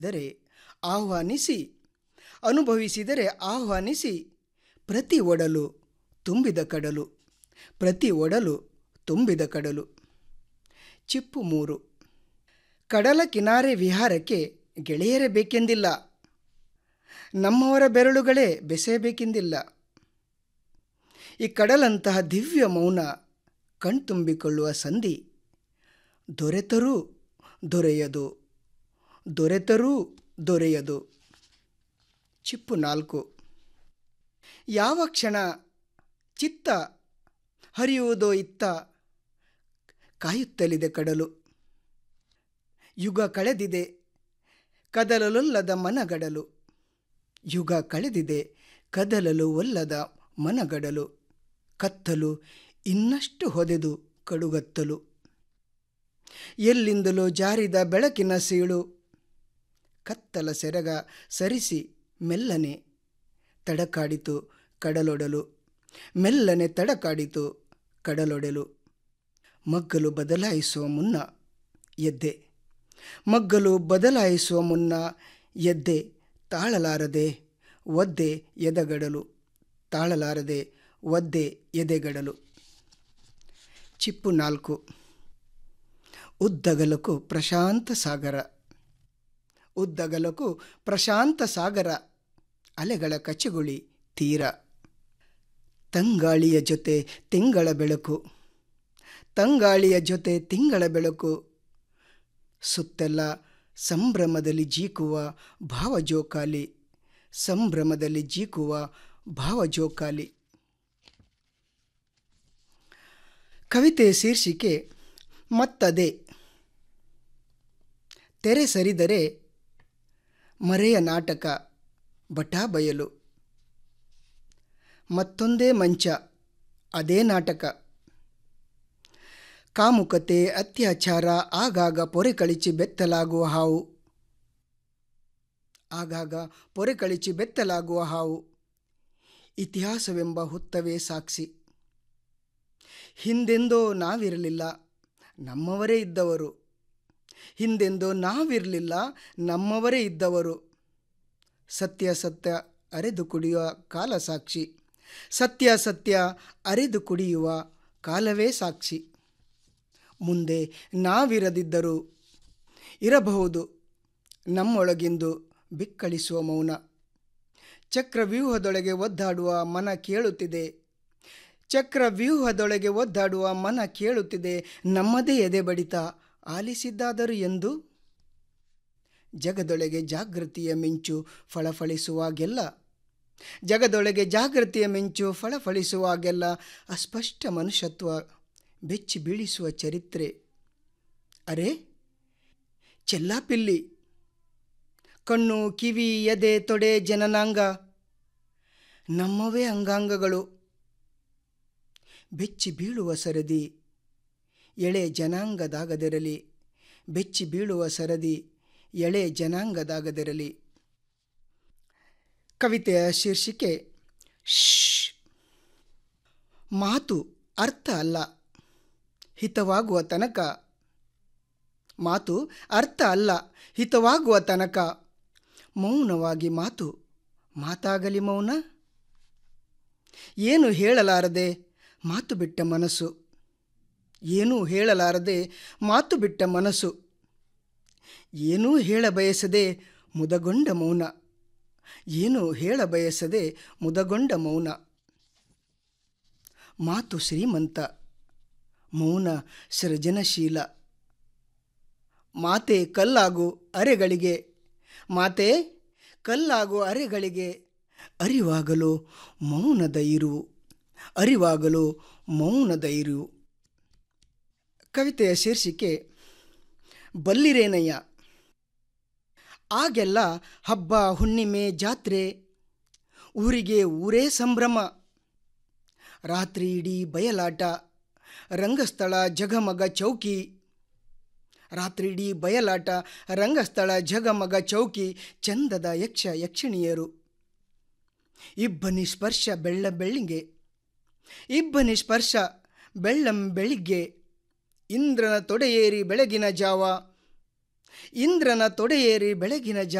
ದರೆ ಆಹ್ವಾನಿಸಿ, ಅನುಭವಿಸಿದರೆ ಆಹ್ವಾನಿಸಿ, ಪ್ರತಿ ಒಡಲು ತುಂಬಿದ ಕಡಲು, ಪ್ರತಿ ಒಡಲು ತುಂಬಿದ ಕಡಲು. ಚಿಪ್ಪು 3. ಕಡಲ ಕಿನಾರೆ ವಿಹಾರಕ್ಕೆ ಗೆಳೆಯರೇ ಬೇಕೆಂದಿಲ್ಲ, ನಮ್ಮವರ ಬೆರಳುಗಳೇ ಬೆಸೆಯಬೇಕೆಂದಿಲ್ಲ. ಈ ಕಡಲಂತಹ ದಿವ್ಯ ಮೌನ ಕಣ್ತುಂಬಿಕೊಳ್ಳುವ ಸಂಧಿ ದೊರೆತರೂ ದೊರೆಯದು, ದೊರೆತರೂ ದೊರೆಯದು. ಚಿಪ್ಪು 4. ಯಾವ ಕ್ಷಣ ಚಿತ್ತ ಹರಿಯುವುದೋ ಇತ್ತ ಕಾಯುತ್ತಲಿದೆ ಕಡಲು. ಯುಗ ಕಳೆದಿದೆ ಕದಲಲೊಲ್ಲದ ಮನಗಡಲು, ಯುಗ ಕಳೆದಿದೆ ಕದಲಲು ಒಲ್ಲದ ಮನಗಡಲು. ಕತ್ತಲು ಇನ್ನಷ್ಟು ಹೊದೆದು ಕಡುಗತ್ತಲು, ಎಲ್ಲಿಂದಲೋ ಜಾರಿದ ಬೆಳಕಿನ ಸೀಳು. ಕತ್ತಲ ಸೆರಗ ಸರಿಸಿ ಮೆಲ್ಲನೆ ತಡಕಾಡಿತು ಕಡಲೊಡಲು, ಮೆಲ್ಲನೆ ತಡಕಾಡಿತು ಕಡಲೊಡಲು. ಮಗ್ಗಲು ಬದಲಾಯಿಸುವ ಮುನ್ನ ಎದ್ದೆ, ಮಗ್ಗಲು ಬದಲಾಯಿಸುವ ಮುನ್ನ ಎದ್ದೆ, ತಾಳಲಾರದೆ ಒದ್ದೆ ಎದೆಗಡಲು, ತಾಳಲಾರದೆ ಒದ್ದೆ ಎದೆಗಡಲು. ಚಿಪ್ಪು 4. ಉದ್ದಗಲಕ್ಕೂ ಪ್ರಶಾಂತ ಸಾಗರ, ಉದ್ದಗಲಕ್ಕೂ ಪ್ರಶಾಂತ ಸಾಗರ, ಅಲೆಗಳ ಕಚಗುಳಿ ತೀರ. ತಂಗಾಳಿಯ ಜೊತೆ ತಿಂಗಳ ಬೆಳಕು, ತಂಗಾಳಿಯ ಜೊತೆ ತಿಂಗಳ ಬೆಳಕು, ಸುತ್ತೆಲ್ಲ ಸಂಭ್ರಮದಲ್ಲಿ ಜೀಕುವ ಭಾವಜೋಕಾಲಿ, ಸಂಭ್ರಮದಲ್ಲಿ ಜೀಕುವ ಭಾವಜೋಕಾಲಿ. ಕವಿತೆಯ ಶೀರ್ಷಿಕೆ ಮತ್ತದೇ. ತೆರೆ ಸರಿದರೆ ಮರೆಯ ನಾಟಕ ಬಟಾಬಯಲು, ಮತ್ತೊಂದೇ ಮಂಚ ಅದೇ ನಾಟಕ. ಕಾಮುಕತೆ ಅತ್ಯಾಚಾರ, ಆಗಾಗ ಪೊರೆ ಕಳಿಚಿ ಬೆತ್ತಲಾಗುವ ಹಾವು, ಆಗಾಗ ಪೊರೆ ಕಳಿಚಿ ಬೆತ್ತಲಾಗುವ ಹಾವು. ಇತಿಹಾಸವೆಂಬ ಹುತ್ತವೇ ಸಾಕ್ಷಿ, ಹಿಂದೆಂದೋ ನಾವಿರಲಿಲ್ಲ ನಮ್ಮವರೇ ಇದ್ದವರು, ಹಿಂದೆಂದೋ ನಾವಿರಲಿಲ್ಲ ನಮ್ಮವರೇ ಇದ್ದವರು. ಸತ್ಯ ಅರೆದು ಕುಡಿಯುವ ಕಾಲ ಸಾಕ್ಷಿ, ಸತ್ಯ ಅರೆದು ಕುಡಿಯುವ ಕಾಲವೇ ಸಾಕ್ಷಿ. ಮುಂದೆ ನಾವಿರದಿದ್ದರೂ ಇರಬಹುದು ನಮ್ಮೊಳಗಿಂದು ಬಿಕ್ಕಳಿಸುವ ಮೌನ. ಚಕ್ರವ್ಯೂಹದೊಳಗೆ ಒದ್ದಾಡುವ ಮನ ಕೇಳುತ್ತಿದೆ, ಚಕ್ರವ್ಯೂಹದೊಳಗೆ ಒದ್ದಾಡುವ ಮನ ಕೇಳುತ್ತಿದೆ, ನಮ್ಮದೇ ಎದೆ ಬಡಿತ ಆಲಿಸಿದ್ದಾದರೂ ಎಂದು. ಜಗದೊಳಗೆ ಜಾಗೃತಿಯ ಮಿಂಚು ಫಳಫಳಿಸುವಾಗೆಲ್ಲ, ಜಗದೊಳಗೆ ಜಾಗೃತಿಯ ಮಿಂಚು ಫಳಫಳಿಸುವಾಗೆಲ್ಲ ಅಸ್ಪಷ್ಟ ಮನುಷ್ಯತ್ವ ಬೆಚ್ಚಿ ಬೀಳಿಸುವ ಚರಿತ್ರೆ. ಅರೆ ಚೆಲ್ಲಾಪಿಲ್ಲಿ, ಕಣ್ಣು ಕಿವಿ ಎದೆ ತೊಡೆ ಜನನಾಂಗ ನಮ್ಮವೇ ಅಂಗಾಂಗಗಳು. ಬೆಚ್ಚಿ ಬೀಳುವ ಸರದಿ ಎಳೆ ಜನಾಂಗದಾಗದಿರಲಿ, ಬೆಚ್ಚಿ ಬೀಳುವ ಸರದಿ ಎಳೆ ಜನಾಂಗದಾಗದಿರಲಿ. ಕವಿತೆಯ ಶೀರ್ಷಿಕೆ ಮಾತು ಅರ್ಥ ಅಲ್ಲ ಹಿತವಾಗುವ ತನಕ, ಮಾತು ಅರ್ಥ ಅಲ್ಲ ಹಿತವಾಗುವ ತನಕ. ಮೌನವಾಗಿ ಮಾತು ಮಾತಾಗಲಿ ಮೌನ. ಏನು ಹೇಳಲಾರದೆ ಮಾತು ಬಿಟ್ಟ ಮನಸ್ಸು, ಏನೂ ಹೇಳಲಾರದೆ ಮಾತು ಬಿಟ್ಟ ಮನಸ್ಸು. ಏನೂ ಹೇಳಬಯಸದೆ ಮುದಗೊಂಡ ಮೌನ, ಏನೂ ಹೇಳಬಯಸದೆ ಮುದಗೊಂಡ ಮೌನ. ಮಾತು ಶ್ರೀಮಂತ, ಮೌನ ಸೃಜನಶೀಲ. ಮಾತೆ ಕಲ್ಲಾಗು ಅರೆಗಳಿಗೆ, ಮಾತೆ ಕಲ್ಲಾಗು ಅರೆಗಳಿಗೆ. ಅರಿವಾಗಲು ಮೌನದ ಇರುವು, ಅರಿವಾಗಲು ಮೌನದ ಇರುವು. ಕವಿತೆಯ ಶೀರ್ಷಿಕೆ ಬಲ್ಲಿರೇನಯ್ಯ. ಆಗೆಲ್ಲ ಹಬ್ಬ ಹುಣ್ಣಿಮೆ ಜಾತ್ರೆ, ಊರಿಗೆ ಊರೇ ಸಂಭ್ರಮ. ರಾತ್ರಿ ಇಡೀ ಬಯಲಾಟ, ರಂಗಸ್ಥಳ ಜಗಮಗ ಚೌಕಿ. ರಾತ್ರಿ ಇಡೀ ಬಯಲಾಟ, ರಂಗಸ್ಥಳ ಜಗಮಗ ಚೌಕಿ. ಚಂದದ ಯಕ್ಷ ಯಕ್ಷಿಣಿಯರು. ಇಬ್ಬನಿ ಸ್ಪರ್ಶ ಬೆಳ್ಳ ಬೆಳ್ಳಿಗೆ, ಇಬ್ಬನಿ ಸ್ಪರ್ಶ ಬೆಳ್ಳಂ ಬೆಳಿಗ್ಗೆ. ಇಂದ್ರನ ತೊಡೆಯೇರಿ ಬೆಳಗಿನ ಜಾವ, ಇಂದ್ರನ ತೊಡೆಯೇರಿ ಬೆಳಗಿನ